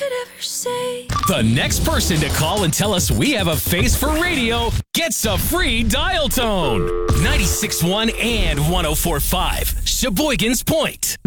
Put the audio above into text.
The next person to call and tell us we have a face for radio gets a free dial tone. 96.1 and 104.5, Sheboygan's Point.